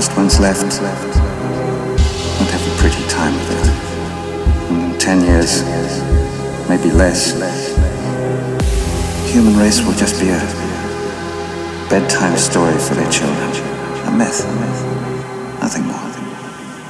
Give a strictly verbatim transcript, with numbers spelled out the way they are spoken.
last ones left won't have a pretty time of it. And in ten years, maybe less, the human race will just be a bedtime story for their children. A myth. Nothing more.